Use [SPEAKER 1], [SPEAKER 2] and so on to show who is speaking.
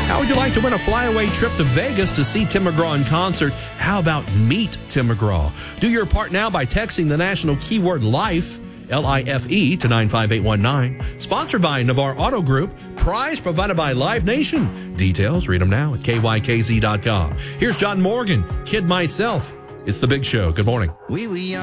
[SPEAKER 1] How would you like to win a flyaway trip to Vegas to see Tim McGraw in concert? How about meet Tim McGraw? Do your part now by texting the national keyword LIFE, L-I-F-E, to 95819. Sponsored by Navarre Auto Group. Prize provided by Live Nation. Details, read them now at KYKZ.com. Here's John Morgan, Kid Myself. It's The Big Show. Good morning.